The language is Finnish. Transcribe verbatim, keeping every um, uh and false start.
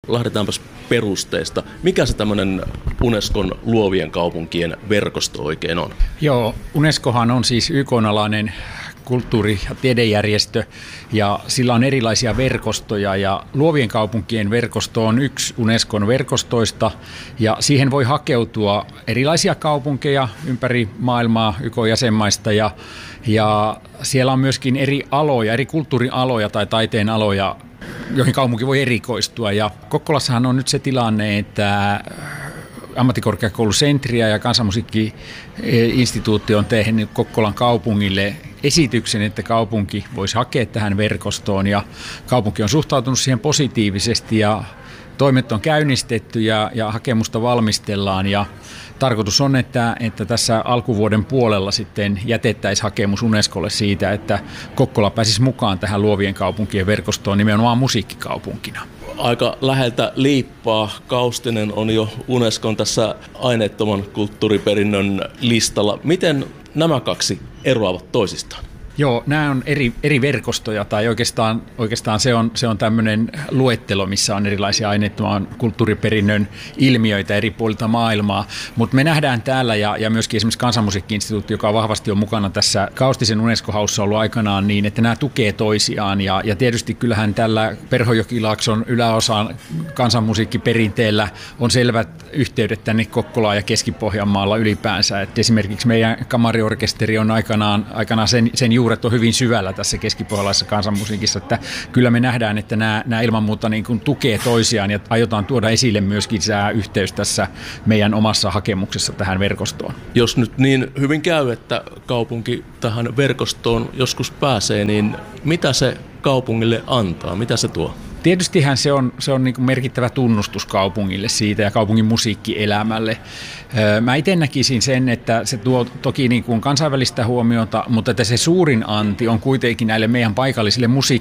Lähdetäänpäs perusteista. Mikä se tämmöinen Unescon luovien kaupunkien verkosto oikein on? Joo, Unescohan on siis Y K:n-alainen kulttuuri- ja tiedejärjestö, ja sillä on erilaisia verkostoja, ja luovien kaupunkien verkosto on yksi Unescon verkostoista, ja siihen voi hakeutua erilaisia kaupunkeja ympäri maailmaa Y K-jäsenmaista, ja, ja siellä on myöskin eri aloja, eri kulttuurialoja tai taiteen aloja, joihin kaupunki voi erikoistua. Ja Kokkolassahan on nyt se tilanne, että ammattikorkeakoulu Sentria ja Kansanmusiikki-instituutti on tehnyt Kokkolan kaupungille esityksen, että kaupunki voisi hakea tähän verkostoon, ja kaupunki on suhtautunut siihen positiivisesti, ja toimet on käynnistetty ja, ja hakemusta valmistellaan, ja tarkoitus on, että, että tässä alkuvuoden puolella sitten jätettäisiin hakemus Unescolle siitä, että Kokkola pääsisi mukaan tähän luovien kaupunkien verkostoon nimenomaan musiikkikaupunkina. Aika läheltä liippaa. Kaustinen on jo Unescon tässä aineettoman kulttuuriperinnön listalla. Miten nämä kaksi eroavat toisistaan? Joo, nämä on eri, eri verkostoja, tai oikeastaan, oikeastaan se on, se on tämmöinen luettelo, missä on erilaisia aineettoman kulttuuriperinnön ilmiöitä eri puolilta maailmaa, mutta me nähdään täällä, ja, ja myöskin esimerkiksi Kansanmusiikki-instituutti, joka vahvasti on mukana tässä Kaustisen Unesco-haussa ollut aikanaan, niin että nämä tukee toisiaan, ja, ja tietysti kyllähän tällä Perhojokilaakson yläosan kansanmusiikkiperinteellä on selvät yhteydet tänne Kokkolaan ja Keski-Pohjanmaalla ylipäänsä, että esimerkiksi meidän kamariorkesteri on aikanaan, aikanaan sen, sen juuret on hyvin syvällä tässä keskipohjalaisessa kansanmusiikissa, että kyllä me nähdään, että nämä, nämä ilman muuta niin kuin tukee toisiaan, ja aiotaan tuoda esille myöskin tämä yhteys tässä meidän omassa hakemuksessa tähän verkostoon. Jos nyt niin hyvin käy, että kaupunki tähän verkostoon joskus pääsee, niin mitä se kaupungille antaa, mitä se tuo? Tietystihän se on, se on niin kuin merkittävä tunnustus kaupungille siitä ja kaupungin musiikkielämälle. Mä itse näkisin sen, että se tuo toki niin kuin kansainvälistä huomiota, mutta että se suurin anti on kuitenkin näille meidän paikallisille musiikkijoille,